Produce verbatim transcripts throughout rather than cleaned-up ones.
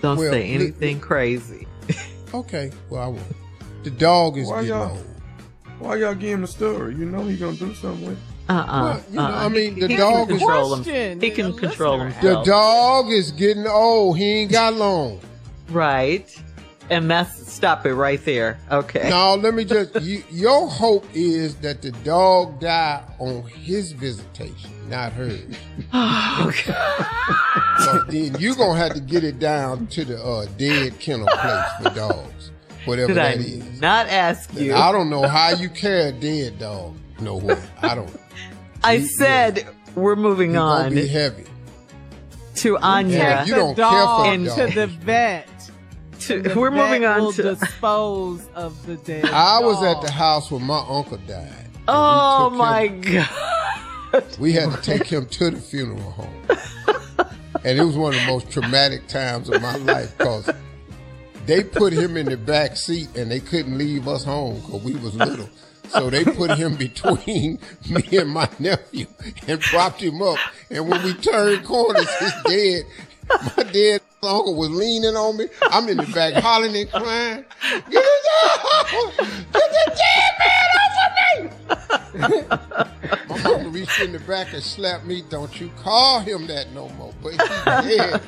Don't well, say anything li- crazy. Okay, well I won't. The dog is why getting y'all, old. Why y'all give him the story? You know he's gonna do something with it. Uh-uh. Well, you know, uh-uh. I mean, the he dog can is control him. He can control the himself. dog is getting old. He ain't got long. Right. And that's stop it right there. Okay. No, let me just. You, your hope is that the dog die on his visitation, not hers. Oh, God. So then you're gonna have to get it down to the uh, dead kennel place for dogs, whatever Did that I is. not ask you? I don't know how you carry a dead dog nowhere. I don't. I you, said yeah. we're moving You're on gonna be heavy. to Anya. Yeah, you the don't dog care for a dog. to the vet. To, The we're vet moving on will to. dispose of the dead. I was dog. at the house when my uncle died. and Oh we took my him- God. We had to take him to the funeral home. And it was one of the most traumatic times of my life because they put him in the back seat and they couldn't leave us home because we was little. So they put him between me and my nephew and propped him up. And when we turned corners, his dead, my dead uncle was leaning on me. I'm in the back hollering and crying. Get the dog! Get the dead man off of me! My mama reached in the back and slapped me. Don't you call him that no more. But he's dead.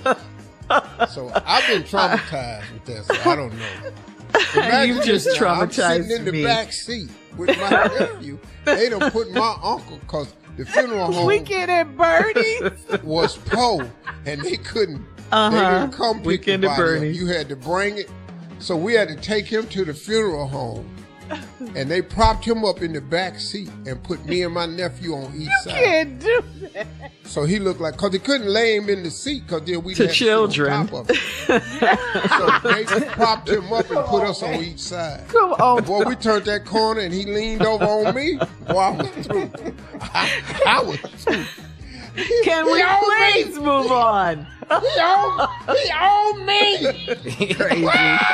So I've been traumatized with that. So I don't know. Imagine You just this now, I'm traumatized sitting in the me. back seat with my nephew. They done put my uncle because the funeral home Weekend at Bernie's. was Poe, and they couldn't. Uh-huh. They didn't come pick Weekend the at body up. Bernie's. You had to bring it, so we had to take him to the funeral home, and they propped him up in the back seat and put me and my nephew on each side. Can't do that. So he looked like, because they couldn't lay him in the seat because then we To had to sit on children. top of him. So they propped him up and put us on each side. Come on. Boy, we turned that corner and he leaned over on me. Boy, I was through. I, I was through. Can He we owned please me. move on? He owned, he owned me. Crazy.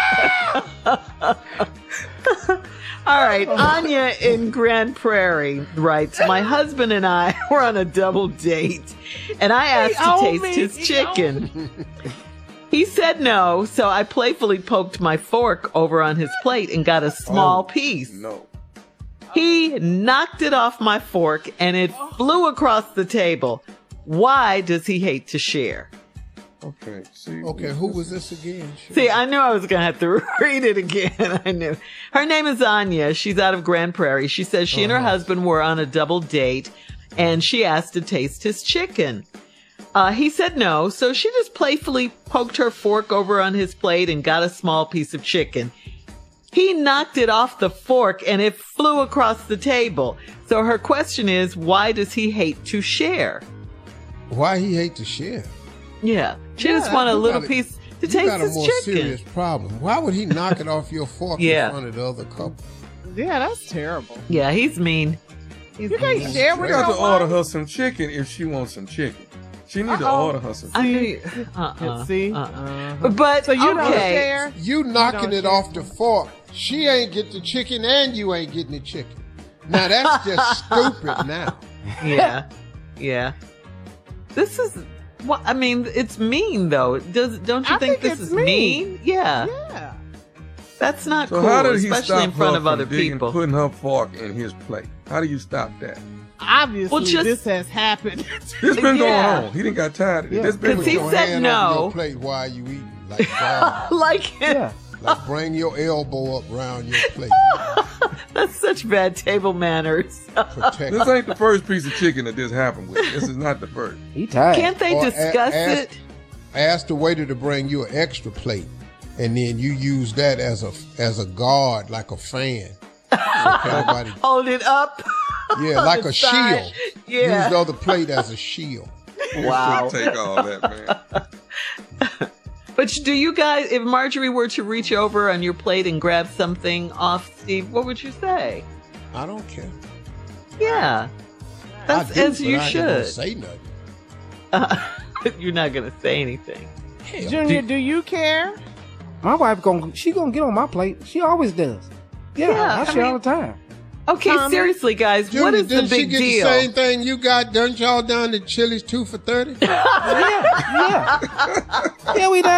All right, Anya in Grand Prairie writes, my husband and I were on a double date, and I asked He to owned taste me. his He chicken. He said no, so I playfully poked my fork over on his plate and got a small Oh, piece. No. He knocked it off my fork, and it flew across the table. Why does he hate to share? Okay. See. Okay, who was this again? See, I knew I was going to have to read it again. I knew. Her name is Anya. She's out of Grand Prairie. She says she and her Uh-huh. husband were on a double date, and she asked to taste his chicken. Uh, he said no, so she just playfully poked her fork over on his plate and got a small piece of chicken. He knocked it off the fork, and it flew across the table. So her question is, why does he hate to share? Why he hate to share? Yeah, she Yeah, just wanted a you little got a- piece to You taste got a his more chicken. serious problem. Why would he knock it off your fork Yeah. in front of the other couple? Yeah, that's terrible. Yeah, he's mean. He's You can't mean. share We with got to your order wife. her some chicken if she wants some chicken. She need to Uh-oh. order her some. I knew. Uh-uh. See? Uh-uh. But So you okay. don't share? You knocking don't it share. off the fork. She ain't get the chicken and you ain't getting the chicken. Now that's just stupid now. Yeah, yeah. This is what I mean. It's mean though. Does don't you I think, think this it's is mean? mean. Yeah, Yeah. that's not So cool, how did he especially stop in front her of from other digging, people. putting her fork in his plate? How do you stop that? Obviously, Well, just- this has happened. This been Yeah. going on. He didn't got tired of it. Yeah. This been Because Put he going your on. said hand over no. your plate while you eating. Like, God, like Yeah. like bring your elbow up around your plate. that's such bad table manners. Protect. This ain't the first piece of chicken that this happened with. This is not the first. He tired. Can't they Or a- discuss ask- it? Ask the waiter to bring you an extra plate, and then you use that as a as a guard, like a fan. So can't nobody- Hold it up. yeah, on like the a side. shield. Yeah. Use the other plate as a shield. Wow. Take all that, man. But do you guys, if Marjorie were to reach over on your plate and grab something off Steve, what would you say? I don't care. Yeah. That's I do, as but you I ain't gonna should. say nothing. Uh, you're not going to say anything. Hell, Junior, do you care? My wife gonna she gonna get on my plate. She always does. Yeah, Yeah, I I share mean- all the time. Okay, Tommy? seriously, guys, Junior, what is the didn't she big get deal? the same thing you got? Done y'all down to Chili's two for thirty? Yeah, yeah, yeah. We done.